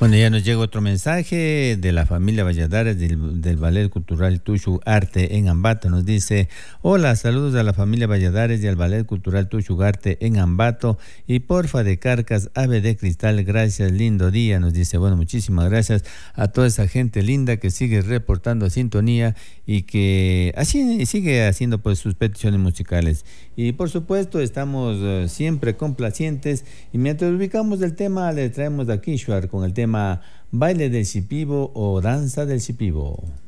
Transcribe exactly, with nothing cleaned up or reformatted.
Bueno, ya nos llega otro mensaje de la familia Valladares del, del Ballet Cultural Tushu Arte en Ambato. Nos dice: hola, saludos a la familia Valladares y al Ballet Cultural Tushu Arte en Ambato. Y porfa de Carcas, Ave de Cristal, gracias, lindo día. Nos dice, bueno, muchísimas gracias a toda esa gente linda que sigue reportando sintonía y que así sigue haciendo pues sus peticiones musicales. Y por supuesto estamos uh, siempre complacientes, y mientras ubicamos el tema le traemos a Kishwar con el tema Baile del Shipibo o Danza del Shipibo.